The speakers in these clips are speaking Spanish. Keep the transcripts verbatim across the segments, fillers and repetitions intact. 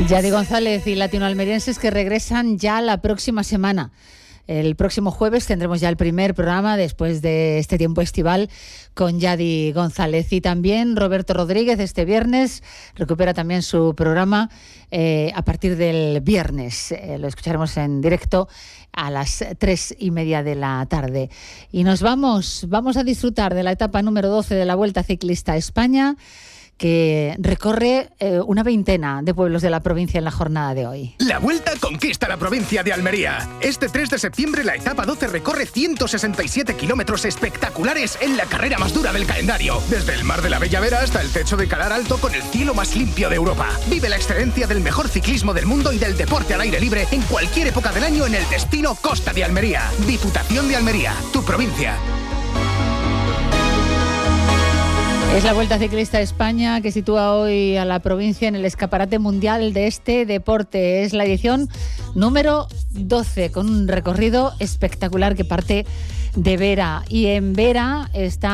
Yadi González y latinoalmerienses que regresan ya la próxima semana. El próximo jueves tendremos ya el primer programa después de este tiempo estival con Yadi González. Y también Roberto Rodríguez este viernes recupera también su programa eh, a partir del viernes. Eh, lo escucharemos en directo a las tres y media de la tarde. Y nos vamos, vamos a disfrutar de la etapa número doce de la Vuelta Ciclista a España, que recorre eh, una veintena de pueblos de la provincia en la jornada de hoy. La Vuelta conquista la provincia de Almería. Este tres de septiembre la etapa doce recorre ciento sesenta y siete kilómetros espectaculares en la carrera más dura del calendario. Desde el mar de la Bella Vera hasta el techo de Calar Alto con el cielo más limpio de Europa. Vive la excelencia del mejor ciclismo del mundo y del deporte al aire libre en cualquier época del año en el destino Costa de Almería. Diputación de Almería, tu provincia. Es la Vuelta Ciclista a España que sitúa hoy a la provincia en el escaparate mundial de este deporte. Es la edición número doce, con un recorrido espectacular que parte de Vera. Y en Vera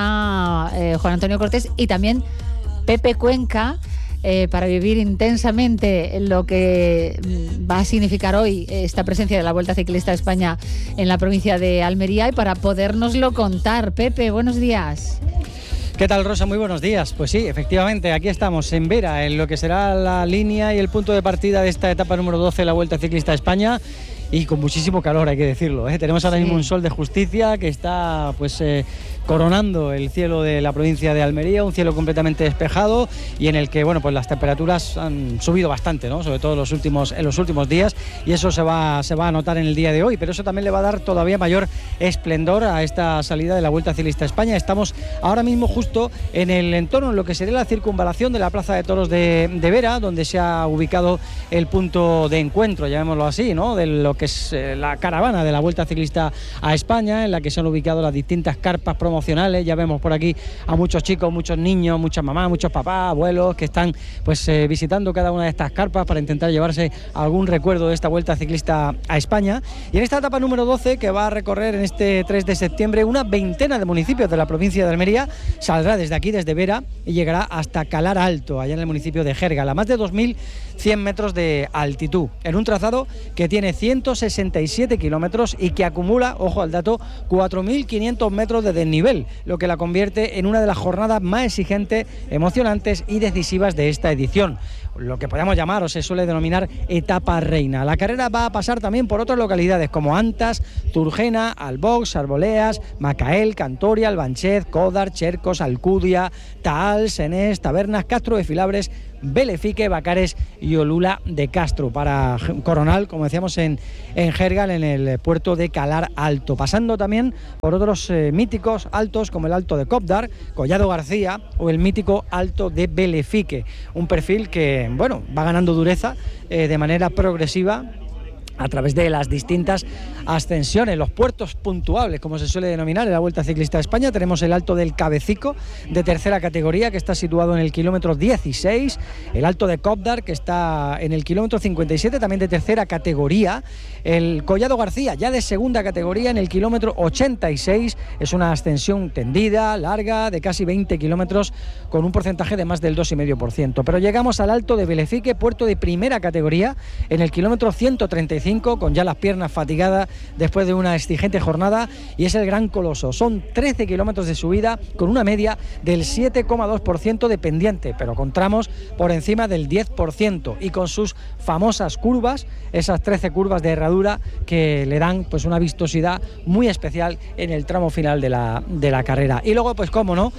está eh, Juan Antonio Cortés y también Pepe Cuenca, eh, para vivir intensamente lo que va a significar hoy esta presencia de la Vuelta Ciclista a España en la provincia de Almería, y para podérnoslo contar. Pepe, buenos días. ¿Qué tal, Rosa? Muy buenos días. Pues sí, efectivamente, aquí estamos en Vera, en lo que será la línea y el punto de partida de esta etapa número doce de la Vuelta Ciclista a España. Y con muchísimo calor, hay que decirlo, ¿eh? Tenemos ahora sí. mismo un sol de justicia que está pues eh, coronando el cielo de la provincia de Almería, un cielo completamente despejado y en el que bueno pues las temperaturas han subido bastante, ¿no? Sobre todo en los últimos, en los últimos días, y eso se va, se va a notar en el día de hoy, pero eso también le va a dar todavía mayor esplendor a esta salida de la Vuelta Ciclista a España. Estamos ahora mismo justo en el entorno, en lo que sería la circunvalación de la Plaza de Toros de, de Vera, donde se ha ubicado el punto de encuentro, llamémoslo así, ¿no? De lo que es eh, la caravana de la Vuelta Ciclista a España, en la que se han ubicado las distintas carpas promocionales. Ya vemos por aquí a muchos chicos, muchos niños, muchas mamás, muchos papás, abuelos que están pues eh, visitando cada una de estas carpas para intentar llevarse algún recuerdo de esta Vuelta Ciclista a España. Y en esta etapa número doce, que va a recorrer en este tres de septiembre una veintena de municipios de la provincia de Almería, saldrá desde aquí, desde Vera, y llegará hasta Calar Alto, allá en el municipio de Gérgal, a más de dos mil cien metros de altitud, en un trazado que tiene ciento sesenta y siete kilómetros y que acumula, ojo al dato, cuatro mil quinientos metros de desnivel, lo que la convierte en una de las jornadas más exigentes, emocionantes y decisivas de esta edición, lo que podemos llamar o se suele denominar etapa reina. La carrera va a pasar también por otras localidades como Antas, Turgena, Albox, Arboleas, Macael, Cantoria, Albanchez, Códar, Chercos, Alcudia, Taal, Senés, Tabernas, Castro de Filabres, Belefique, Bacares y Olula de Castro, para Coronal, como decíamos, en, en Gérgal, en el puerto de Calar Alto, pasando también por otros eh, míticos altos como el Alto de Cópdar, Collado García o el mítico Alto de Belefique, un perfil que, bueno, va ganando dureza eh, de manera progresiva a través de las distintas ascensiones, los puertos puntuables, como se suele denominar en la Vuelta Ciclista de España. Tenemos el Alto del Cabecico, de tercera categoría, que está situado en el kilómetro dieciséis, el Alto de Cópdar, que está en el kilómetro cincuenta y siete, también de tercera categoría, el Collado García, ya de segunda categoría, en el kilómetro ochenta y seis, es una ascensión tendida, larga, de casi veinte kilómetros, con un porcentaje de más del dos coma cinco por ciento, pero llegamos al Alto de Belefique, puerto de primera categoría, en el kilómetro ciento treinta y cinco, con ya las piernas fatigadas después de una exigente jornada, y es el Gran Coloso. Son trece kilómetros de subida con una media del siete coma dos por ciento de pendiente, pero con tramos por encima del diez por ciento y con sus famosas curvas, esas trece curvas de herradura que le dan pues una vistosidad muy especial en el tramo final de la, de la carrera. Y luego, pues cómo no,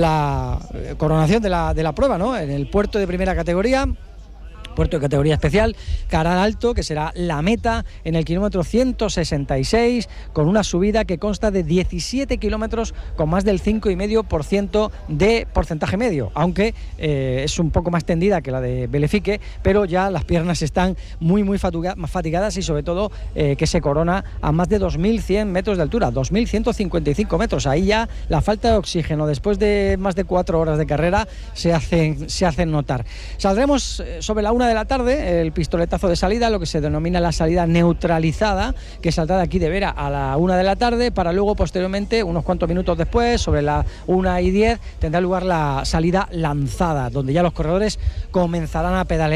la coronación de la, de la prueba, ¿no? En el puerto de primera categoría, puerto de categoría especial, Calar Alto, que será la meta en el kilómetro ciento sesenta y seis, con una subida que consta de diecisiete kilómetros con más del cinco coma cinco por ciento de porcentaje medio, aunque eh, es un poco más tendida que la de Belefique, pero ya las piernas están muy muy fatigadas y sobre todo eh, que se corona a más de dos mil cien metros de altura, dos mil ciento cincuenta y cinco metros. Ahí ya la falta de oxígeno después de más de cuatro horas de carrera se hacen, se hacen notar. Saldremos sobre la una de la tarde, el pistoletazo de salida, lo que se denomina la salida neutralizada, que saldrá de aquí de Vera a la una de la tarde, para luego posteriormente, unos cuantos minutos después, sobre la una y diez, tendrá lugar la salida lanzada, donde ya los corredores comenzarán a pedalear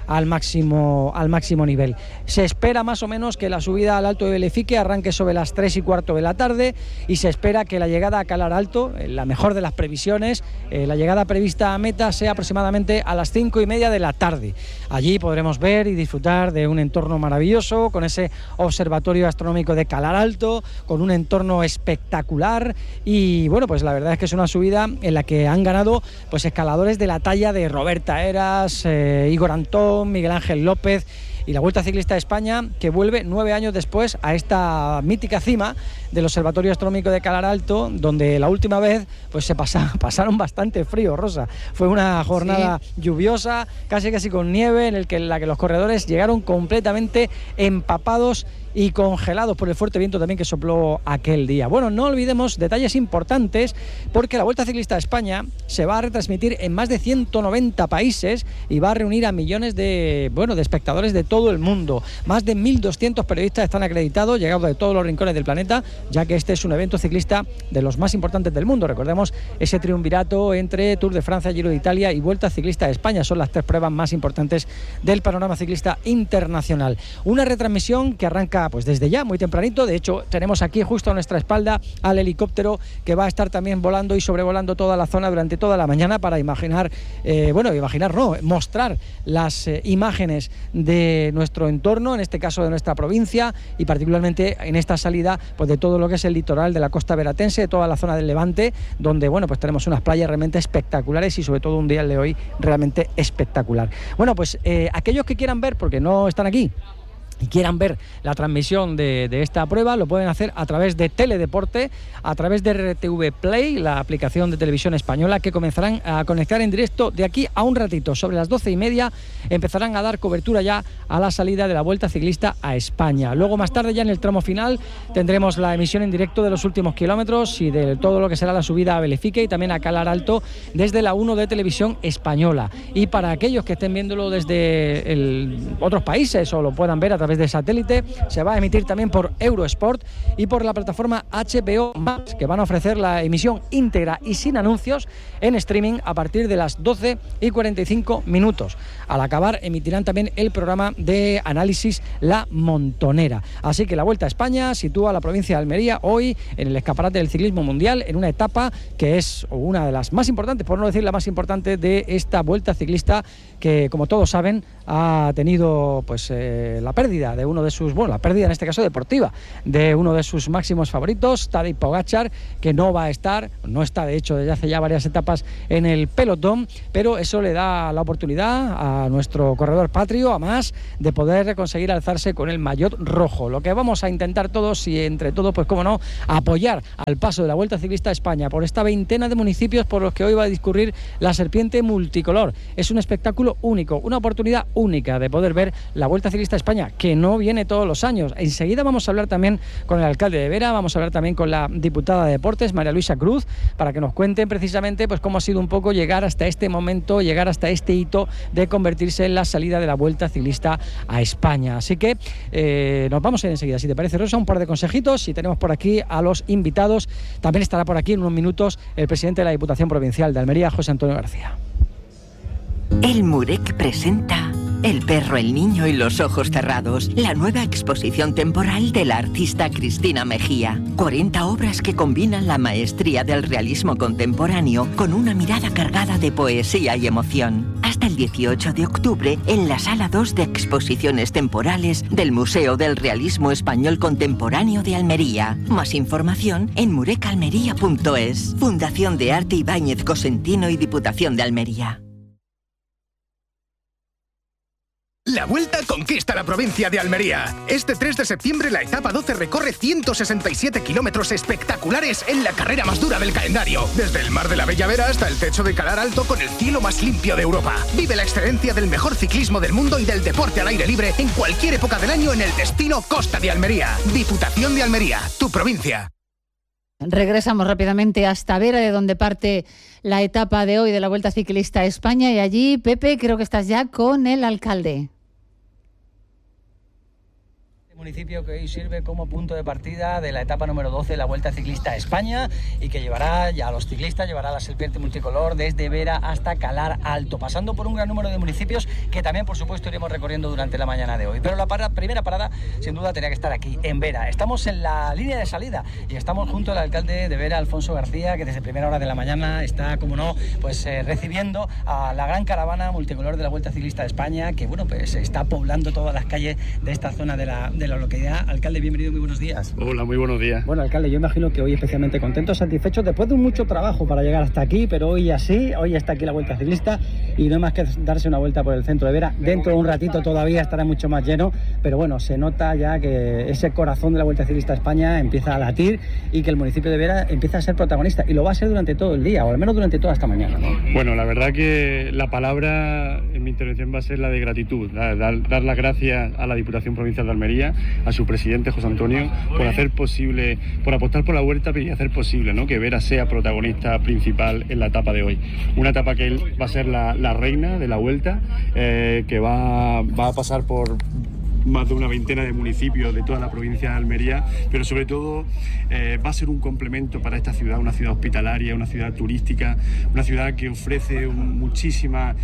al máximo, al máximo nivel. Se espera más o menos que la subida al Alto de Belefique arranque sobre las tres y cuarto de la tarde y se espera que la llegada a Calar Alto, la mejor de las previsiones, eh, la llegada prevista a meta sea aproximadamente a las cinco y media de la tarde. Allí podremos ver y disfrutar de un entorno maravilloso, con ese observatorio astronómico de Calar Alto, con un entorno espectacular y bueno, pues la verdad es que es una subida en la que han ganado pues escaladores de la talla de Roberta Heras, eh, Igor Antón, Miguel Ángel López y la Vuelta Ciclista a España, que vuelve nueve años después a esta mítica cima del Observatorio Astronómico de Calar Alto, donde la última vez pues se pasa, pasaron bastante frío, Rosa. Fue una jornada sí. lluviosa, casi casi con nieve, en el que, en la que los corredores llegaron completamente empapados y congelados por el fuerte viento también que sopló aquel día. Bueno, no olvidemos detalles importantes, porque la Vuelta Ciclista a España se va a retransmitir en más de ciento noventa países y va a reunir a millones de, bueno, de espectadores de todo el mundo. Más de mil doscientos periodistas están acreditados, llegados de todos los rincones del planeta, ya que este es un evento ciclista de los más importantes del mundo. Recordemos ese triunvirato entre Tour de Francia, Giro de Italia y Vuelta Ciclista a España. Son las tres pruebas más importantes del panorama ciclista internacional. Una retransmisión que arranca pues desde ya, muy tempranito. De hecho, tenemos aquí justo a nuestra espalda al helicóptero que va a estar también volando y sobrevolando toda la zona durante toda la mañana para imaginar, eh, bueno, imaginar no, mostrar las eh, imágenes de nuestro entorno, en este caso de nuestra provincia, y particularmente en esta salida pues de todo lo que es el litoral de la costa veratense, de toda la zona del Levante, donde bueno, pues tenemos unas playas realmente espectaculares y sobre todo un día el de hoy realmente espectacular. Bueno, pues eh, aquellos que quieran ver, porque no están aquí, y quieran ver la transmisión de, de esta prueba, lo pueden hacer a través de Teledeporte, a través de R T V Play, la aplicación de televisión española, que comenzarán a conectar en directo de aquí a un ratito. Sobre las doce y media empezarán a dar cobertura ya a la salida de la Vuelta Ciclista a España. Luego, más tarde, ya en el tramo final, tendremos la emisión en directo de los últimos kilómetros y de todo lo que será la subida a Belefique y también a Calar Alto desde la uno de Televisión Española. Y para aquellos que estén viéndolo desde el, otros países o lo puedan ver a través de satélite, se va a emitir también por Eurosport y por la plataforma H B O Max, que van a ofrecer la emisión íntegra y sin anuncios en streaming a partir de las doce y cuarenta y cinco minutos. Al acabar emitirán también el programa de análisis La Montonera. Así que la Vuelta a España sitúa a la provincia de Almería hoy en el escaparate del ciclismo mundial, en una etapa que es una de las más importantes, por no decir la más importante, de esta Vuelta Ciclista, que como todos saben ha tenido pues eh, la pérdida de uno de sus, bueno, la pérdida en este caso deportiva, de uno de sus máximos favoritos, Tadej Pogačar, que no va a estar, no está de hecho desde hace ya varias etapas en el pelotón, pero eso le da la oportunidad a nuestro corredor patrio, a Mas, de poder conseguir alzarse con el maillot rojo. Lo que vamos a intentar todos y entre todos, pues cómo no, apoyar al paso de la Vuelta Ciclista a España por esta veintena de municipios por los que hoy va a discurrir la serpiente multicolor. Es un espectáculo único, una oportunidad única de poder ver la Vuelta Ciclista a España, que no viene todos los años. Enseguida vamos a hablar también con el alcalde de Vera, vamos a hablar también con la diputada de Deportes, María Luisa Cruz, para que nos cuenten precisamente pues cómo ha sido un poco llegar hasta este momento, llegar hasta este hito de convertirse en la salida de la Vuelta Ciclista a España. Así que eh, nos vamos a ir enseguida, si te parece, Rosa, un par de consejitos y tenemos por aquí a los invitados. También estará por aquí en unos minutos el presidente de la Diputación Provincial de Almería, José Antonio García. El Murek presenta El perro, el niño y los ojos cerrados, la nueva exposición temporal de la artista Cristina Mejía. cuarenta obras que combinan la maestría del realismo contemporáneo con una mirada cargada de poesía y emoción. Hasta el dieciocho de octubre en la Sala dos de Exposiciones Temporales del Museo del Realismo Español Contemporáneo de Almería. Más información en murecalmería punto es. Fundación de Arte Ibáñez Cosentino y Diputación de Almería. La Vuelta conquista la provincia de Almería. Este tres de septiembre la etapa doce recorre ciento sesenta y siete kilómetros espectaculares en la carrera más dura del calendario. Desde el Mar de la Bella Vera hasta el techo de Calar Alto con el cielo más limpio de Europa. Vive la excelencia del mejor ciclismo del mundo y del deporte al aire libre en cualquier época del año en el destino Costa de Almería. Diputación de Almería, tu provincia. Regresamos rápidamente hasta Vera, de donde parte la etapa de hoy de la Vuelta Ciclista a España. Y allí, Pepe, creo que estás ya con el alcalde. Municipio que hoy sirve como punto de partida de la etapa número doce de la Vuelta Ciclista a España y que llevará ya a los ciclistas, llevará la serpiente multicolor desde Vera hasta Calar Alto, pasando por un gran número de municipios que también, por supuesto, iremos recorriendo durante la mañana de hoy. Pero la para, primera parada, sin duda, tenía que estar aquí, en Vera. Estamos en la línea de salida y estamos junto al alcalde de Vera, Alfonso García, que desde primera hora de la mañana está, como no, pues eh, recibiendo a la gran caravana multicolor de la Vuelta Ciclista a España, que, bueno, pues está poblando todas las calles de esta zona de la, de la localidad. Alcalde, bienvenido, muy buenos días. Hola, muy buenos días. Bueno, alcalde, yo imagino que hoy especialmente contentos, satisfechos, después de mucho trabajo para llegar hasta aquí, pero hoy así, hoy está aquí la Vuelta Ciclista y no hay más que darse una vuelta por el centro de Vera. Dentro de un ratito todavía estará mucho más lleno, pero bueno, se nota ya que ese corazón de la Vuelta Ciclista a España empieza a latir y que el municipio de Vera empieza a ser protagonista, y lo va a ser durante todo el día, o al menos durante toda esta mañana, ¿no? Bueno, la verdad que la palabra en mi intervención va a ser la de gratitud, dar, dar las gracias a la Diputación Provincial de Almería, a su presidente José Antonio, por hacer posible, por apostar por la Vuelta y hacer posible, ¿no?, que Vera sea protagonista principal en la etapa de hoy. Una etapa que va a ser la, la reina de la Vuelta, eh, que va, va a pasar por más de una veintena de municipios de toda la provincia de Almería, pero sobre todo eh, va a ser un complemento para esta ciudad, una ciudad hospitalaria, una ciudad turística, una ciudad que ofrece un, muchísimas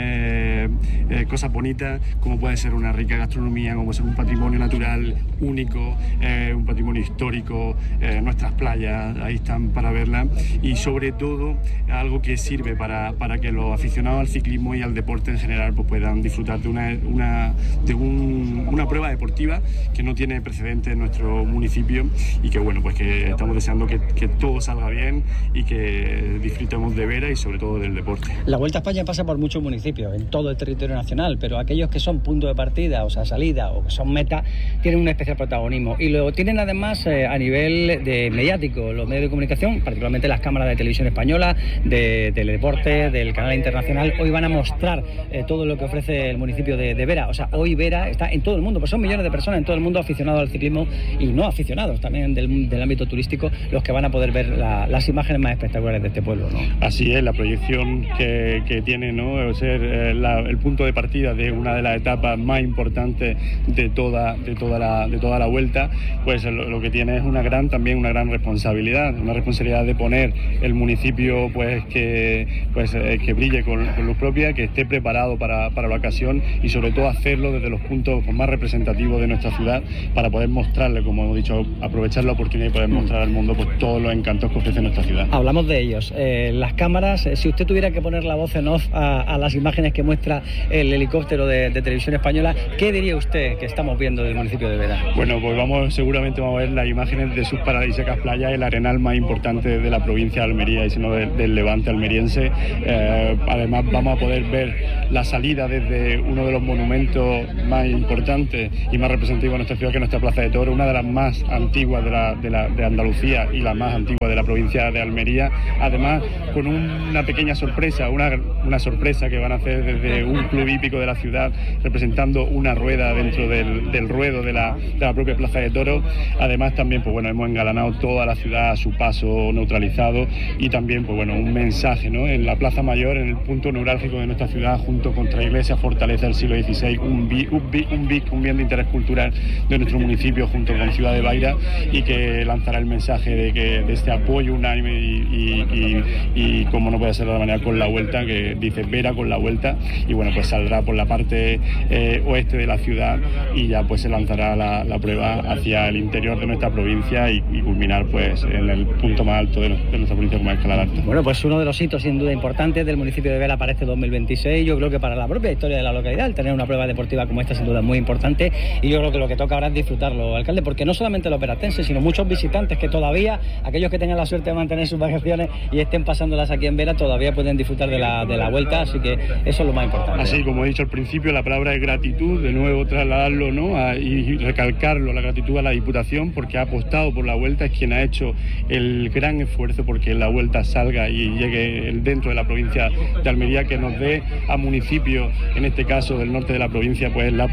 eh, eh, cosas bonitas, como puede ser una rica gastronomía, como puede ser un patrimonio natural único, eh, un patrimonio histórico, eh, nuestras playas, ahí están para verlas, y sobre todo algo que sirve para, para que los aficionados al ciclismo y al deporte en general pues puedan disfrutar de una, una de un una prueba deportiva que no tiene precedente en nuestro municipio y que, bueno, pues que estamos deseando que, que todo salga bien y que disfrutemos de Vera y sobre todo del deporte. La Vuelta a España pasa por muchos municipios en todo el territorio nacional, pero aquellos que son punto de partida, o sea, salida, o que son meta, tienen un especial protagonismo y lo tienen además eh, a nivel de mediático. Los medios de comunicación, particularmente las cámaras de televisión española, de Teledeporte, del canal internacional, hoy van a mostrar eh, todo lo que ofrece el municipio de, de Vera. O sea, hoy Vera está en todo el mundo, pues son millones de personas en todo el mundo aficionados al ciclismo y no aficionados también del, del ámbito turístico, los que van a poder ver la, las imágenes más espectaculares de este pueblo, ¿no? Así es, la proyección que, que tiene, ¿no?, ser eh, la, el punto de partida de una de las etapas más importantes de toda, de toda la, de toda la Vuelta, pues lo, lo que tiene es una gran, también una gran responsabilidad, una responsabilidad de poner el municipio pues que, pues, eh, que brille con, con luz propia, que esté preparado para, para la ocasión y sobre todo hacerlo desde los puntos más representativos de nuestra ciudad para poder mostrarle, como hemos dicho, aprovechar la oportunidad y poder mostrar al mundo pues todos los encantos que ofrece nuestra ciudad. Hablamos de ellos, eh, las cámaras, eh, si usted tuviera que poner la voz en off a, a las imágenes que muestra el helicóptero de, de Televisión Española, ¿qué diría usted que estamos viendo del municipio de Vera? Bueno, pues vamos, seguramente vamos a ver las imágenes de sus paradisíacas playas, el arenal más importante de la provincia de Almería y sino de, del levante almeriense. Eh, además vamos a poder ver la salida desde uno de los monumentos más importantes y más representativa de nuestra ciudad, que es nuestra Plaza de Toros, una de las más antiguas de, la, de, la, de Andalucía y la más antigua de la provincia de Almería, además con una pequeña sorpresa, una, una sorpresa que van a hacer desde un club hípico de la ciudad, representando una rueda dentro del, del ruedo de la, de la propia Plaza de Toros. Además también, pues bueno, hemos engalanado toda la ciudad a su paso neutralizado y también, pues bueno, un mensaje, ¿no?, en la Plaza Mayor, en el punto neurálgico de nuestra ciudad, junto con la iglesia fortaleza del siglo dieciséis, un, bi, un, bi, un, bi, un bien de interés cultural de nuestro municipio junto con Ciudad de Baira, y que lanzará el mensaje de que de este apoyo unánime y, y, y, y como no puede ser de otra manera, con la Vuelta, que dice Vera con la Vuelta, y bueno, pues saldrá por la parte eh, oeste de la ciudad y ya pues se lanzará la, la prueba hacia el interior de nuestra provincia y, y culminar pues en el punto más alto de, de nuestra provincia, como es Calar Alto. Bueno, pues uno de los hitos sin duda importantes del municipio de Vera para este dos mil veintiséis, yo creo que para la propia historia de la localidad, el tener una prueba deportiva como esta sin duda es muy importante, y yo creo que lo que toca ahora es disfrutarlo, alcalde, porque no solamente los veratenses, sino muchos visitantes que todavía, aquellos que tengan la suerte de mantener sus vacaciones y estén pasándolas aquí en Vera, todavía pueden disfrutar de la, de la Vuelta, así que eso es lo más importante. Así, como he dicho al principio, la palabra es gratitud, de nuevo trasladarlo, ¿no?, a, y recalcarlo, la gratitud a la Diputación, porque ha apostado por la Vuelta, es quien ha hecho el gran esfuerzo porque la Vuelta salga y llegue dentro de la provincia de Almería, que nos dé a municipios, en este caso del norte de la provincia, pues la, la oportunidad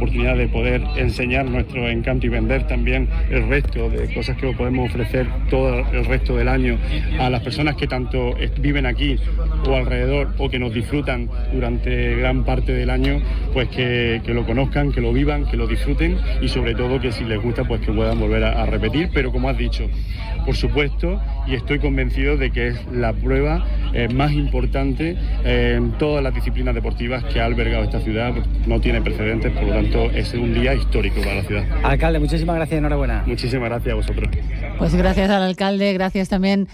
oportunidad de poder enseñar nuestro encanto y vender también el resto de cosas que podemos ofrecer todo el resto del año a las personas que tanto viven aquí o alrededor o que nos disfrutan durante gran parte del año, pues que, que lo conozcan, que lo vivan, que lo disfruten y sobre todo que si les gusta pues que puedan volver a, a repetir, pero como has dicho, por supuesto, y estoy convencido de que es la prueba eh, más importante eh, en todas las disciplinas deportivas que ha albergado esta ciudad. No tiene precedentes, por lo tanto es un día histórico para la ciudad. Alcalde, muchísimas gracias, enhorabuena. Muchísimas gracias a vosotros. Pues gracias al alcalde, gracias también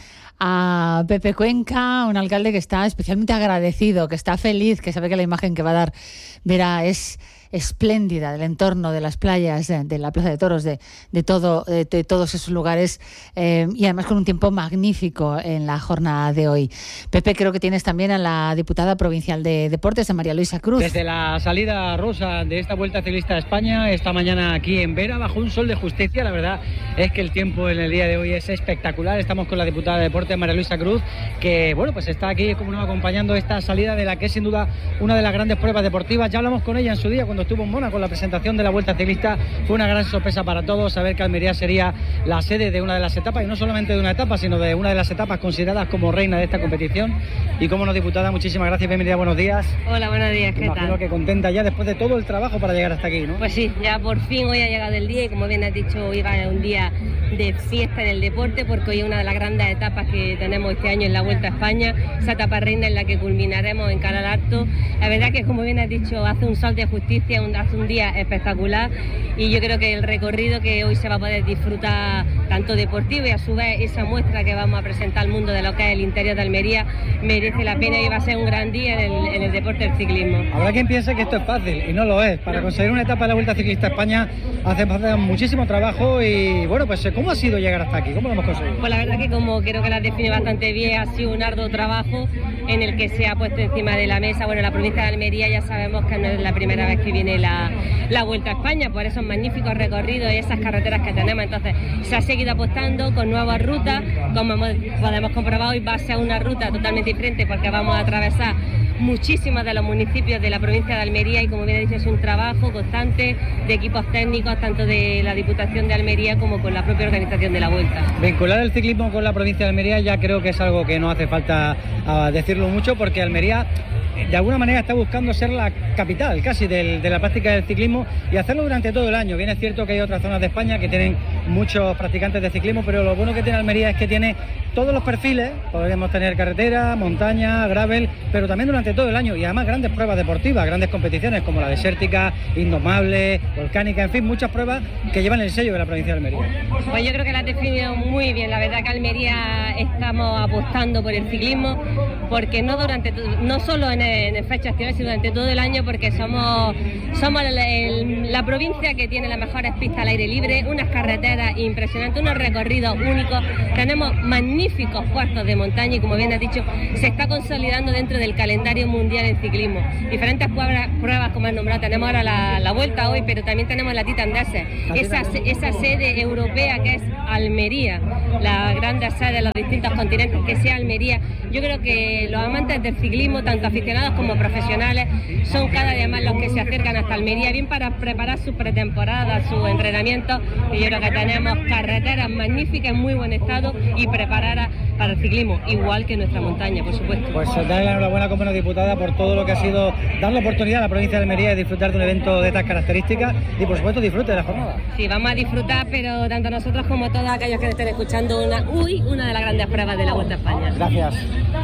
a Pepe Cuenca, un alcalde que está especialmente agradecido, que está feliz, que sabe que la imagen que va a dar Vera es espléndida, del entorno, de las playas, de, de la Plaza de Toros, de, de, todo, de, de todos esos lugares eh, y además con un tiempo magnífico en la jornada de hoy. Pepe, creo que tienes también a la diputada provincial de Deportes, a María Luisa Cruz. Desde la salida rosa de esta Vuelta Ciclista a España, esta mañana aquí en Vera, bajo un sol de justicia, la verdad es que el tiempo en el día de hoy es espectacular. Estamos con la diputada de Deportes, María Luisa Cruz, que bueno, pues está aquí como no acompañando esta salida de la que es sin duda una de las grandes pruebas deportivas. Ya hablamos con ella en su día cuando estuvo en Mónaco con la presentación de la Vuelta Ciclista. Fue una gran sorpresa para todos saber que Almería sería la sede de una de las etapas, y no solamente de una etapa, sino de una de las etapas consideradas como reina de esta competición. Y como no, diputada, muchísimas gracias, bienvenida, buenos días. Hola, buenos días, ¿qué Imagino tal? que contenta ya después de todo el trabajo para llegar hasta aquí, ¿no? Pues sí, ya por fin hoy ha llegado el día y como bien has dicho, hoy va a ser un día de fiesta en el deporte porque hoy es una de las grandes etapas que tenemos este año en la Vuelta a España, esa etapa reina en la que culminaremos en Calar Alto. La verdad que, como bien has dicho, hace un sol de justicia, un, hace un día espectacular y yo creo que el recorrido que hoy se va a poder disfrutar tanto deportivo y a su vez esa muestra que vamos a presentar al mundo de lo que es el interior de Almería merece la pena y va a ser un gran día en el, en el deporte del ciclismo. Habrá quien piense que esto es fácil y no lo es. Para conseguir una etapa de la Vuelta Ciclista a España hace falta muchísimo trabajo y bueno, pues ¿cómo ha sido llegar hasta aquí? ¿Cómo lo hemos conseguido? Pues la verdad que, como creo que la define bastante bien, ha sido un arduo trabajo en el que se ha puesto encima de la mesa. Bueno, la provincia de Almería ya sabemos que no es la primera vez que viene la, la Vuelta a España por esos magníficos recorridos y esas carreteras que tenemos. Entonces se ha seguido apostando con nuevas rutas, como hemos, podemos comprobar hoy va a ser una ruta totalmente diferente porque vamos a atravesar muchísimos de los municipios de la provincia de Almería y, como bien he dicho, es un trabajo constante de equipos técnicos tanto de la Diputación de Almería como con la propia organización de la Vuelta. Vincular el ciclismo con la provincia de Almería ya creo que es algo que no hace falta uh, decirlo mucho, porque Almería de alguna manera está buscando ser la capital casi del, de la práctica del ciclismo y hacerlo durante todo el año. Bien es cierto que hay otras zonas de España que tienen muchos practicantes de ciclismo, pero lo bueno que tiene Almería es que tiene todos los perfiles. Podríamos tener carretera, montaña, gravel, pero también durante todo el año y además grandes pruebas deportivas, grandes competiciones como la desértica, indomable, volcánica, en fin, muchas pruebas que llevan el sello de la provincia de Almería. Pues yo creo que la has definido muy bien. La verdad que Almería estamos apostando por el ciclismo porque no durante no solo en en fechas estival, sino durante todo el año, porque somos somos el, el, la provincia que tiene las mejores pistas al aire libre, unas carreteras impresionantes, unos recorridos únicos, tenemos magníficos puertos de montaña y, como bien has dicho, se está consolidando dentro del calendario mundial del ciclismo. Diferentes pruebas, pruebas como has nombrado, tenemos ahora la, la Vuelta hoy, pero también tenemos la Titan Desert, esa, esa sede europea que es Almería, la grande sede de los distintos continentes, que sea Almería. Yo creo que los amantes del ciclismo, tanto aficionados como profesionales, son cada día más los que se acercan hasta Almería, bien para preparar su pretemporada, su entrenamiento, y yo creo que tenemos carreteras magníficas en muy buen estado y preparadas para el ciclismo, igual que nuestra montaña, por supuesto. Pues darle la enhorabuena como una diputada por todo lo que ha sido dar la oportunidad a la provincia de Almería de disfrutar de un evento de estas características y, por supuesto, disfrute de la jornada. Sí, vamos a disfrutar, pero tanto nosotros como todos aquellos que estén escuchando, una, uy, una de las grandes pruebas de la Vuelta a España. Gracias.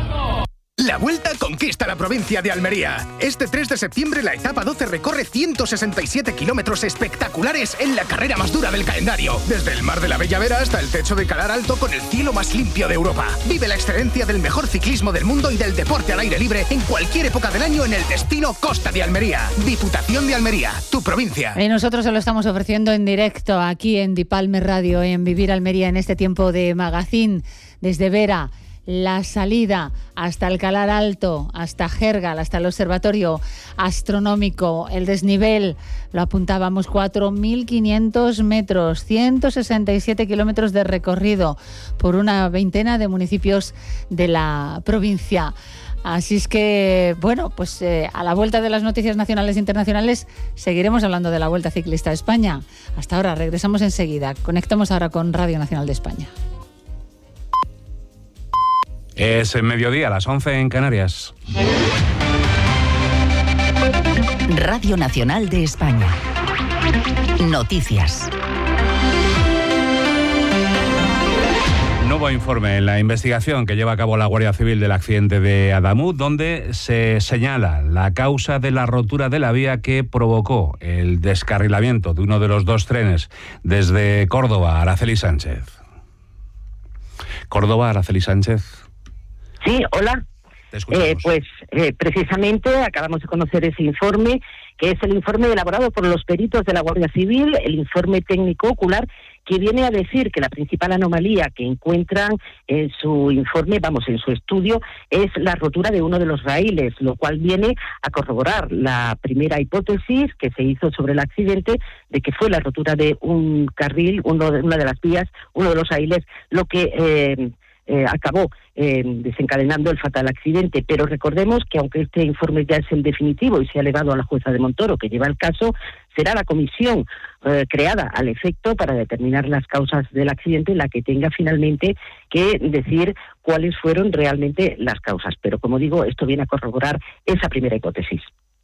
La Vuelta conquista la provincia de Almería. Este tres de septiembre la etapa doce recorre ciento sesenta y siete kilómetros espectaculares en la carrera más dura del calendario. Desde el mar de la Bella Vera hasta el techo de Calar Alto con el cielo más limpio de Europa. Vive la excelencia del mejor ciclismo del mundo y del deporte al aire libre en cualquier época del año en el destino Costa de Almería. Diputación de Almería, tu provincia. Y nosotros se lo estamos ofreciendo en directo aquí en Dipalme Radio, en Vivir Almería, en este tiempo de magazín desde Vera. La salida hasta el Calar Alto, hasta Gergal, hasta el observatorio astronómico, el desnivel, lo apuntábamos, cuatro mil quinientos metros, ciento sesenta y siete kilómetros de recorrido por una veintena de municipios de la provincia. Así es que, bueno, pues eh, a la vuelta de las noticias nacionales e internacionales seguiremos hablando de la Vuelta Ciclista a España. Hasta ahora, regresamos enseguida. Conectamos ahora con Radio Nacional de España. Es el mediodía, a las once en Canarias. Radio Nacional de España. Noticias. Nuevo informe en la investigación que lleva a cabo la Guardia Civil del accidente de Adamuz, donde se señala la causa de la rotura de la vía que provocó el descarrilamiento de uno de los dos trenes desde Córdoba a Araceli Sánchez. Córdoba, Araceli Sánchez. Sí, hola. Eh, pues eh, precisamente acabamos de conocer ese informe, que es el informe elaborado por los peritos de la Guardia Civil, el informe técnico ocular, que viene a decir que la principal anomalía que encuentran en su informe, vamos, en su estudio, es la rotura de uno de los raíles, lo cual viene a corroborar la primera hipótesis que se hizo sobre el accidente, de que fue la rotura de un carril, uno de, una de las vías, uno de los raíles, lo que eh, eh, acabó eh, desencadenando el fatal accidente. Pero recordemos que aunque este informe ya es el definitivo y se ha elevado a la jueza de Montoro, que lleva el caso, será la comisión eh, creada al efecto para determinar las causas del accidente la que tenga finalmente que decir cuáles fueron realmente las causas. Pero como digo, esto viene a corroborar esa primera hipótesis.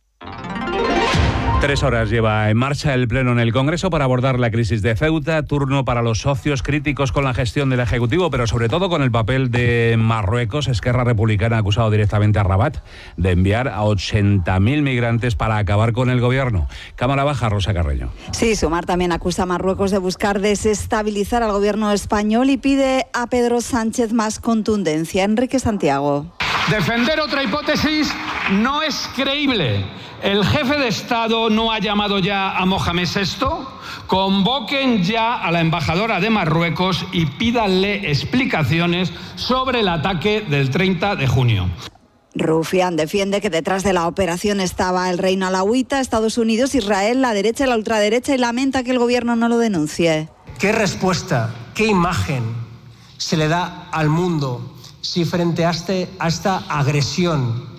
Tres horas lleva en marcha el Pleno en el Congreso para abordar la crisis de Ceuta, turno para los socios críticos con la gestión del Ejecutivo, pero sobre todo con el papel de Marruecos. Esquerra Republicana ha acusado directamente a Rabat de enviar a ochenta mil migrantes para acabar con el gobierno. Cámara Baja, Rosa Carreño. Sí, Sumar también acusa a Marruecos de buscar desestabilizar al gobierno español y pide a Pedro Sánchez más contundencia. Enrique Santiago. Defender otra hipótesis no es creíble. ¿El jefe de Estado no ha llamado ya a Mohamed sexto? Convoquen ya a la embajadora de Marruecos y pídanle explicaciones sobre el ataque del treinta de junio. Rufián defiende que detrás de la operación estaba el reino alauita, Estados Unidos, Israel, la derecha y la ultraderecha, y lamenta que el gobierno no lo denuncie. ¿Qué respuesta, qué imagen se le da al mundo si frente a, este, a esta agresión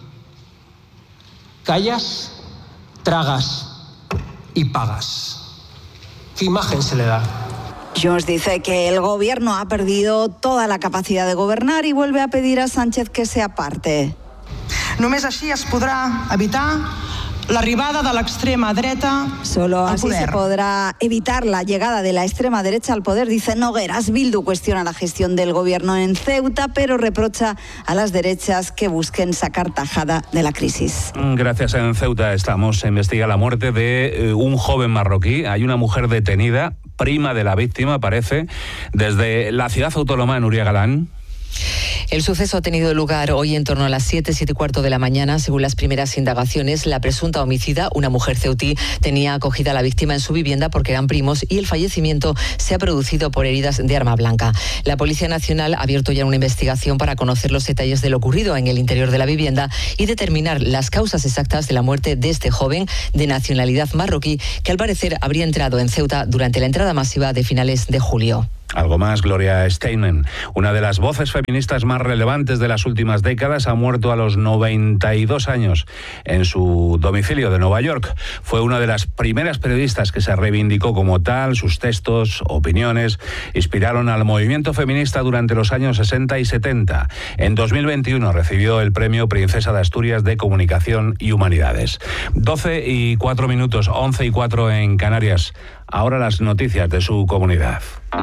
callas, tragas y pagas? ¿Qué imagen se le da? Junts dice que el gobierno ha perdido toda la capacidad de gobernar y vuelve a pedir a Sánchez que se aparte. Només així es podrà evitar l'arribada de l'extrema dreta. Solo así se podrá evitar la llegada de la extrema derecha al poder, dice Nogueras. Bildu cuestiona la gestión del gobierno en Ceuta, pero reprocha a las derechas que busquen sacar tajada de la crisis. Gracias. En Ceuta estamos. Se investiga la muerte de un joven marroquí. Hay una mujer detenida, prima de la víctima, parece, desde la ciudad autónoma, Nuria Galán. El suceso ha tenido lugar hoy en torno a las siete, siete y cuarto de la mañana. Según las primeras indagaciones, la presunta homicida, una mujer ceutí, tenía acogida a la víctima en su vivienda porque eran primos y el fallecimiento se ha producido por heridas de arma blanca. La Policía Nacional ha abierto ya una investigación para conocer los detalles de lo ocurrido en el interior de la vivienda y determinar las causas exactas de la muerte de este joven de nacionalidad marroquí que al parecer habría entrado en Ceuta durante la entrada masiva de finales de julio. Algo más, Gloria Steinem, una de las voces feministas más relevantes de las últimas décadas, ha muerto a los noventa y dos años en su domicilio de Nueva York. Fue una de las primeras periodistas que se reivindicó como tal. Sus textos, opiniones, inspiraron al movimiento feminista durante los años sesenta y setenta. En dos mil veintiuno recibió el premio Princesa de Asturias de Comunicación y Humanidades. doce y cuatro minutos, once y cuatro en Canarias. Ahora las noticias de su comunidad.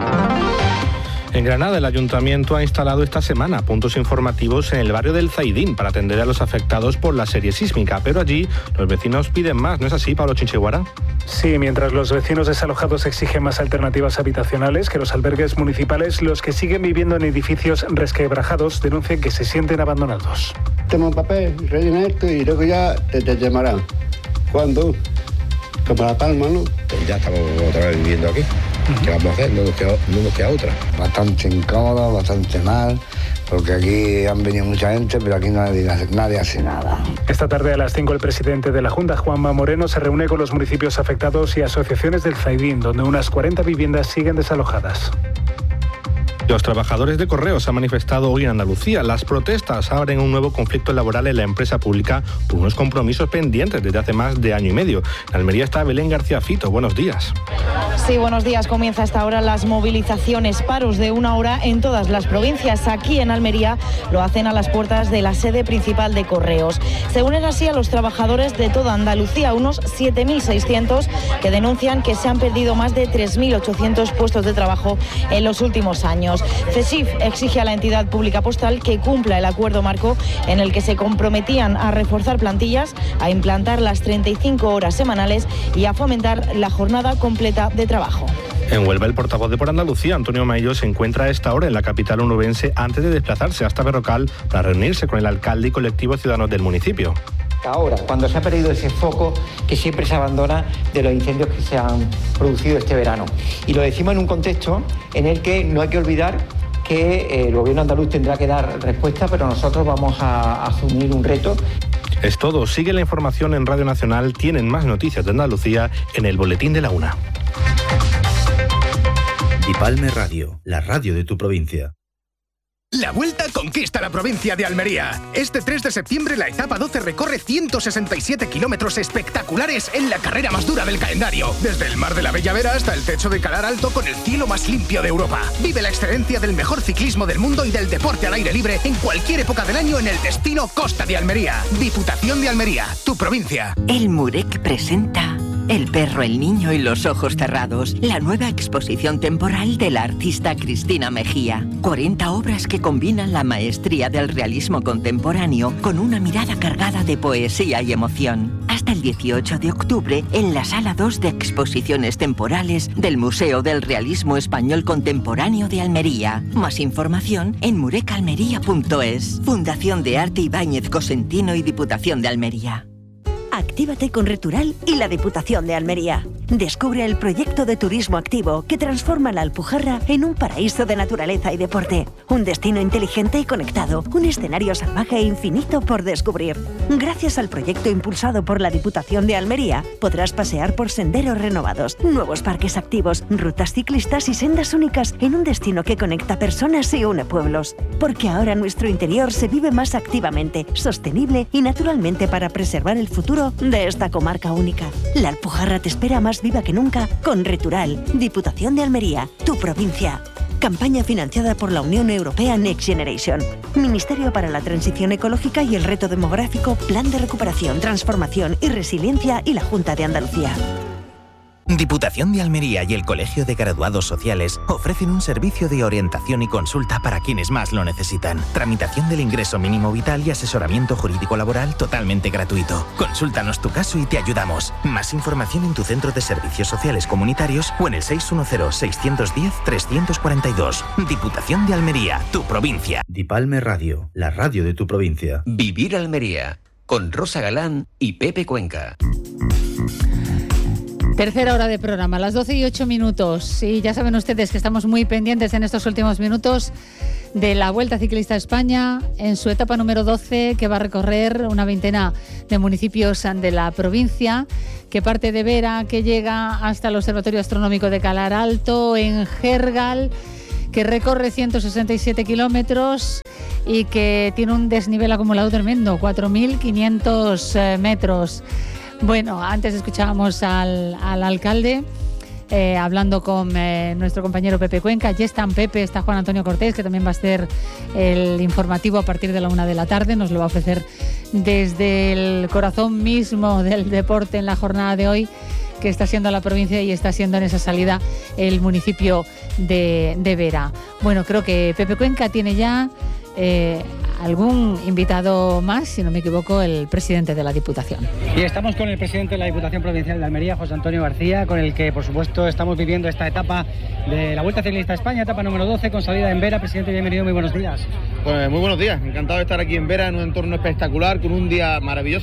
En Granada, el Ayuntamiento ha instalado esta semana puntos informativos en el barrio del Zaidín para atender a los afectados por la serie sísmica, pero allí los vecinos piden más, ¿no es así, Pablo Chinchiguara? Sí, mientras los vecinos desalojados exigen más alternativas habitacionales que los albergues municipales, los que siguen viviendo en edificios resquebrajados denuncian que se sienten abandonados. Toma un papel, rellena esto y luego ya te, te llamarán. ¿Cuándo? Como La Palma, ¿no? Pues ya estamos otra vez viviendo aquí. ¿Qué vamos a hacer? No nos queda, no nos queda otra. Bastante incómodo, bastante mal, porque aquí han venido mucha gente, pero aquí nadie, nadie hace nada. Esta tarde a las cinco el presidente de la Junta, Juanma Moreno, se reúne con los municipios afectados y asociaciones del Zaidín, donde unas cuarenta viviendas siguen desalojadas. Los trabajadores de Correos han manifestado hoy en Andalucía. Las protestas abren un nuevo conflicto laboral en la empresa pública por unos compromisos pendientes desde hace más de año y medio. En Almería está Belén García Fito. Buenos días. Sí, buenos días. Comienza hasta ahora las movilizaciones, paros de una hora en todas las provincias. Aquí en Almería lo hacen a las puertas de la sede principal de Correos. Se unen así a los trabajadores de toda Andalucía, unos siete mil seiscientos, que denuncian que se han perdido más de tres mil ochocientos puestos de trabajo en los últimos años. CESIF exige a la entidad pública postal que cumpla el acuerdo marco en el que se comprometían a reforzar plantillas, a implantar las treinta y cinco horas semanales y a fomentar la jornada completa de trabajo. En Huelva, el portavoz de Por Andalucía, Antonio Maillo, se encuentra a esta hora en la capital onubense antes de desplazarse hasta Berrocal para reunirse con el alcalde y colectivos ciudadanos del municipio. Ahora, cuando se ha perdido ese foco que siempre se abandona de los incendios que se han producido este verano. Y lo decimos en un contexto en el que no hay que olvidar que el gobierno andaluz tendrá que dar respuesta, pero nosotros vamos a asumir un reto. Es todo. Sigue la información en Radio Nacional. Tienen más noticias de Andalucía en el Boletín de la Una. Dipalme Radio, la radio de tu provincia. La Vuelta conquista la provincia de Almería. Este tres de septiembre la etapa doce recorre ciento sesenta y siete kilómetros espectaculares en la carrera más dura del calendario. Desde el Mar de la Bella Vera hasta el techo de Calar Alto con el cielo más limpio de Europa. Vive la excelencia del mejor ciclismo del mundo y del deporte al aire libre en cualquier época del año en el destino Costa de Almería. Diputación de Almería, tu provincia. El Murek presenta El perro, el niño y los ojos cerrados, la nueva exposición temporal de la artista Cristina Mejía. cuarenta obras que combinan la maestría del realismo contemporáneo con una mirada cargada de poesía y emoción. Hasta el dieciocho de octubre en la Sala dos de Exposiciones Temporales del Museo del Realismo Español Contemporáneo de Almería. Más información en murecalmería punto es. Fundación de Arte Ibáñez Cosentino y Diputación de Almería. Actívate con Retural y la Diputación de Almería. Descubre el proyecto de turismo activo que transforma la Alpujarra en un paraíso de naturaleza y deporte. Un destino inteligente y conectado. Un escenario salvaje e infinito por descubrir. Gracias al proyecto impulsado por la Diputación de Almería, podrás pasear por senderos renovados, nuevos parques activos, rutas ciclistas y sendas únicas en un destino que conecta personas y une pueblos. Porque ahora nuestro interior se vive más activamente, sostenible y naturalmente para preservar el futuro de esta comarca única. La Alpujarra te espera más viva que nunca con Retural, Diputación de Almería, tu provincia. Campaña financiada por la Unión Europea Next Generation. Ministerio para la Transición Ecológica y el Reto Demográfico, Plan de Recuperación, Transformación y Resiliencia y la Junta de Andalucía. Diputación de Almería y el Colegio de Graduados Sociales ofrecen un servicio de orientación y consulta para quienes más lo necesitan. Tramitación del ingreso mínimo vital y asesoramiento jurídico laboral totalmente gratuito. Consúltanos tu caso y te ayudamos. Más información en tu centro de servicios sociales comunitarios o en el seis uno cero, seis uno cero, tres cuatro dos. Diputación de Almería, tu provincia. Dipalme Radio, la radio de tu provincia. Vivir Almería, con Rosa Galán y Pepe Cuenca. Tercera hora de programa, las doce y ocho minutos. Y ya saben ustedes que estamos muy pendientes en estos últimos minutos de la Vuelta Ciclista a España en su etapa número doce, que va a recorrer una veintena de municipios de la provincia, que parte de Vera, que llega hasta el Observatorio Astronómico de Calar Alto, en Gergal, que recorre ciento sesenta y siete kilómetros y que tiene un desnivel acumulado tremendo, cuatro mil quinientos eh, metros. Bueno, antes escuchábamos al, al alcalde eh, hablando con eh, nuestro compañero Pepe Cuenca. Ya está Pepe, está Juan Antonio Cortés, que también va a ser el informativo a partir de la una de la tarde. Nos lo va a ofrecer desde el corazón mismo del deporte en la jornada de hoy, que está siendo la provincia y está siendo en esa salida el municipio de, de Vera. Bueno, creo que Pepe Cuenca tiene ya eh, algún invitado más, si no me equivoco, el presidente de la Diputación. Y estamos con el presidente de la Diputación Provincial de Almería, José Antonio García, con el que, por supuesto, estamos viviendo esta etapa de la Vuelta Ciclista a España, etapa número doce, con salida en Vera. Presidente, bienvenido, muy buenos días. Pues muy buenos días, encantado de estar aquí en Vera, en un entorno espectacular, con un día maravilloso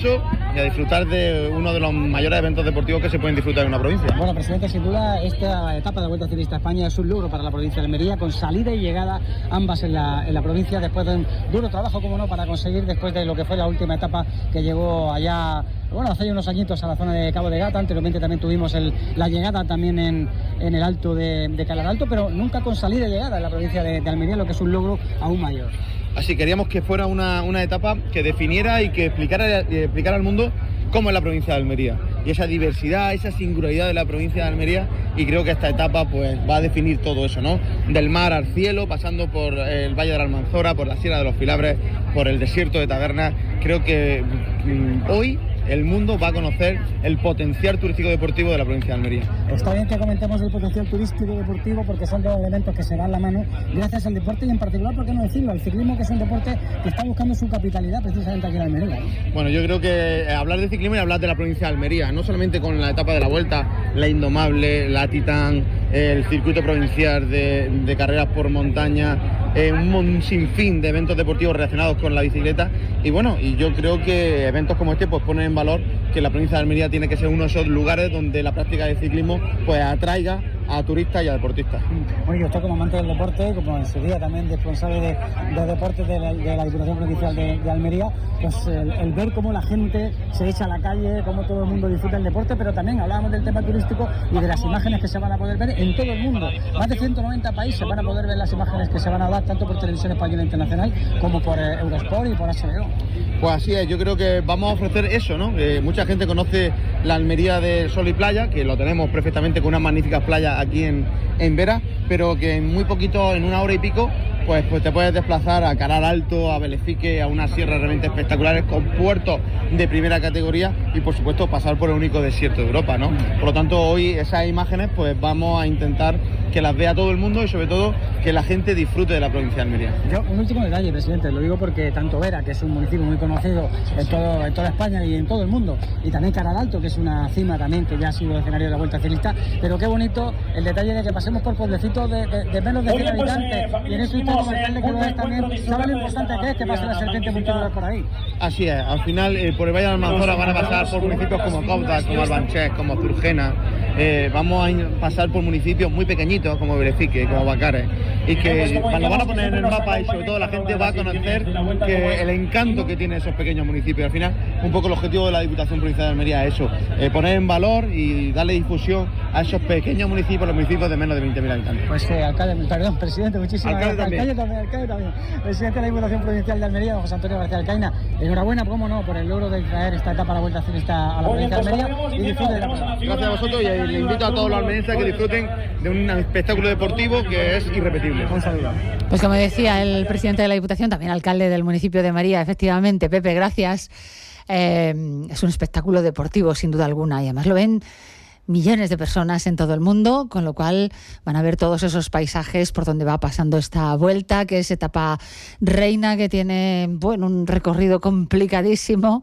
y a disfrutar de uno de los mayores eventos deportivos que se pueden disfrutar en una provincia. Bueno, presidente, sin duda esta etapa de Vuelta Ciclista a España es un logro para la provincia de Almería, con salida y llegada ambas en la, en la provincia, después de un duro trabajo, como no, para conseguir, después de lo que fue la última etapa que llegó allá, bueno, hace unos añitos a la zona de Cabo de Gata. Anteriormente también tuvimos el, la llegada también en, en el Alto de, de Calar Alto, pero nunca con salida y llegada en la provincia de, de Almería, lo que es un logro aún mayor. Así queríamos que fuera una, una etapa que definiera y que explicara, eh, explicara al mundo cómo es la provincia de Almería y esa diversidad, esa singularidad de la provincia de Almería, y creo que esta etapa pues va a definir todo eso, ¿no? Del mar al cielo, pasando por el Valle de la Almanzora, por la Sierra de los Filabres, por el desierto de Tabernas. Creo que mmm, hoy el mundo va a conocer el potencial turístico deportivo de la provincia de Almería. Está bien que comentemos el potencial turístico deportivo, porque son dos elementos que se dan la mano gracias al deporte, y en particular, ¿por qué no decirlo?, al ciclismo, que es un deporte que está buscando su capitalidad precisamente aquí en Almería. Bueno, yo creo que hablar de ciclismo y hablar de la provincia de Almería, no solamente con la etapa de la Vuelta, la Indomable, la Titán, el circuito provincial de, de carreras por montaña, eh, un, un sinfín de eventos deportivos relacionados con la bicicleta, y bueno, y yo creo que eventos como este pues ponen en valor que la provincia de Almería tiene que ser uno de esos lugares donde la práctica de ciclismo pues atraiga a turistas y a deportistas. Bueno, y usted, como amante del deporte, como en su día también responsable de, de deportes de la, de la Diputación Provincial de, de Almería, pues el, el ver cómo la gente se echa a la calle, cómo todo el mundo disfruta el deporte, pero también hablábamos del tema turístico y de las imágenes que se van a poder ver en todo el mundo. Más de ciento noventa países van a poder ver las imágenes que se van a dar tanto por Televisión Española Internacional como por eh, Eurosport y por H B O. Pues así es, yo creo que vamos a ofrecer eso, ¿no? Eh, mucha gente conoce la Almería de sol y playa, que lo tenemos perfectamente con unas magníficas playas aquí en, en Vera, pero que en muy poquito, en una hora y pico, pues, pues te puedes desplazar a Calar Alto, a Belefique, a unas sierras realmente espectaculares, con puertos de primera categoría y, por supuesto, pasar por el único desierto de Europa, ¿no? Por lo tanto, hoy esas imágenes pues vamos a intentar que las vea todo el mundo y, sobre todo, que la gente disfrute de la provincia de Almería. Yo, un último detalle, presidente, lo digo porque tanto Vera, que es un municipio muy conocido en, todo, en toda España y en todo el mundo, y también Calar Alto, que es una cima también que ya ha sido escenario de la Vuelta Ciclista, pero qué bonito el detalle de que pasemos por pueblecitos de, de, de menos de cien habitantes, y en eso usted, como alcalde que lo es también, sabe lo importante que es que pase la serpiente multidores por ahí. Así es, al final eh, por el Valle de la Almanzora van a pasar por municipios como Cauda, como Albanchés, como Zurgena, eh, vamos a pasar por municipios muy pequeñitos como Belefique, como Bacares, y que lo van a poner en el mapa, y sobre todo la gente va a conocer que el encanto que tiene esos pequeños municipios. Al final, un poco el objetivo de la Diputación Provincial de Almería es eso, eh, poner en valor y darle difusión a esos pequeños municipios, los municipios de menos de veinte mil habitantes. Pues eh, alcalde, perdón, presidente, muchísimas alcalde gracias. También. Alcalde también, alcalde también. Presidente de la Diputación Provincial de Almería, José Antonio García Alcaina. Enhorabuena, cómo no, por el logro de traer esta etapa a la Vuelta Ciclista a la provincia de Almería, y disfrute de la prueba. Gracias a vosotros, y le invito a todos los almerienses a que disfruten de un espectáculo deportivo que es irrepetible. Un saludo. Pues como decía el presidente de la Diputación, también alcalde del municipio de María, efectivamente, Pepe, gracias. Eh, es un espectáculo deportivo, sin duda alguna, y además lo ven millones de personas en todo el mundo, con lo cual van a ver todos esos paisajes por donde va pasando esta vuelta, que es etapa reina, que tiene, bueno, un recorrido complicadísimo,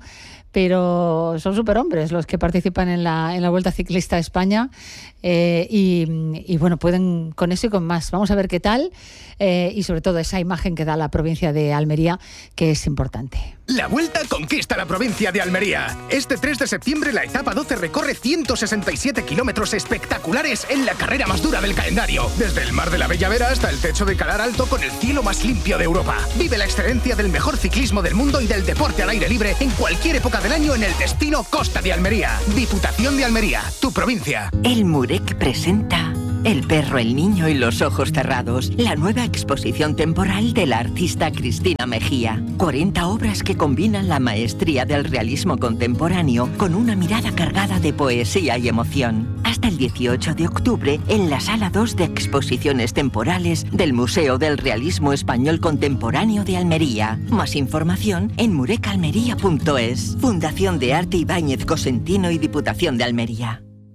pero son superhombres los que participan en la, en la Vuelta Ciclista a España, eh, y, y bueno, pueden con eso y con más. Vamos a ver qué tal, eh, y sobre todo esa imagen que da la provincia de Almería, que es importante. La Vuelta conquista la provincia de Almería. Este tres de septiembre la etapa doce recorre ciento sesenta y siete kilómetros espectaculares en la carrera más dura del calendario. Desde el mar de la Bella Vera hasta el techo de Calar Alto, con el cielo más limpio de Europa. Vive la excelencia del mejor ciclismo del mundo y del deporte al aire libre en cualquier época del año en el destino Costa de Almería. Diputación de Almería, tu provincia. El Murek presenta El perro, el niño y los ojos cerrados, la nueva exposición temporal de la artista Cristina Mejía. cuarenta obras que combinan la maestría del realismo contemporáneo con una mirada cargada de poesía y emoción. Hasta el dieciocho de octubre en la Sala dos de Exposiciones Temporales del Museo del Realismo Español Contemporáneo de Almería. Más información en murecalmería punto es. Fundación de Arte Ibáñez Cosentino y Diputación de Almería.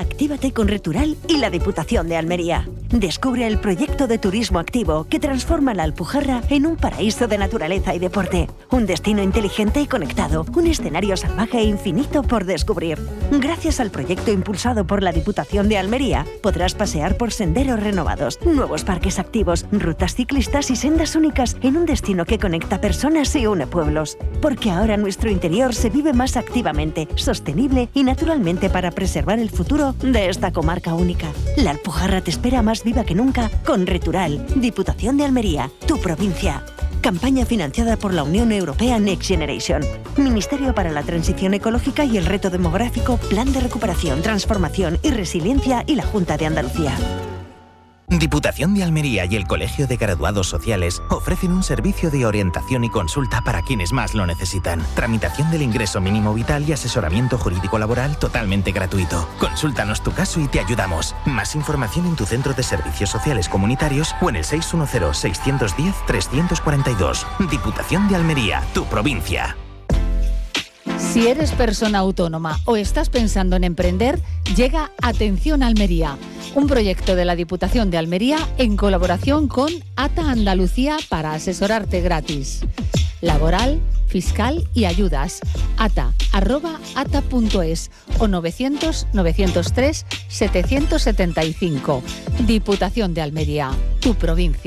Actívate con Retural y la Diputación de Almería. Descubre el proyecto de turismo activo que transforma la Alpujarra en un paraíso de naturaleza y deporte. Un destino inteligente y conectado. Un escenario salvaje e infinito por descubrir. Gracias al proyecto impulsado por la Diputación de Almería, podrás pasear por senderos renovados, nuevos parques activos, rutas ciclistas y sendas únicas en un destino que conecta personas y une pueblos. Porque ahora nuestro interior se vive más activamente, sostenible y naturalmente para preservar el futuro de esta comarca única. La Alpujarra te espera más viva que nunca con Retural, Diputación de Almería, tu provincia. Campaña financiada por la Unión Europea Next Generation. Ministerio para la Transición Ecológica y el Reto Demográfico, Plan de Recuperación, Transformación y Resiliencia y la Junta de Andalucía. Diputación de Almería y el Colegio de Graduados Sociales ofrecen un servicio de orientación y consulta para quienes más lo necesitan. Tramitación del ingreso mínimo vital y asesoramiento jurídico laboral totalmente gratuito. Consúltanos tu caso y te ayudamos. Más información en tu centro de servicios sociales comunitarios o en el seis uno cero, seis uno cero, tres cuatro dos. Diputación de Almería, tu provincia. Si eres persona autónoma o estás pensando en emprender, llega Atención Almería, un proyecto de la Diputación de Almería en colaboración con ATA Andalucía para asesorarte gratis. Laboral, fiscal y ayudas. ata arroba ata punto es o novecientos, novecientos tres, setecientos setenta y cinco. Diputación de Almería, tu provincia.